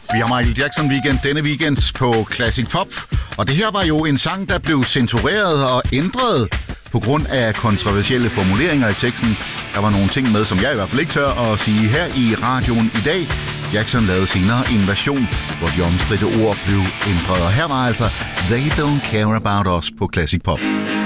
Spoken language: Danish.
Vi har Michael Jackson Weekend denne weekend på Classic Pop. Og det her var jo en sang, der blev censureret og ændret på grund af kontroversielle formuleringer i teksten. Der var nogle ting med, som jeg i hvert fald ikke tør at sige her i radioen i dag. Jackson lavede senere en version, hvor de omstridte ord blev ændret. Og her var altså They Don't Care About Us på Classic Pop.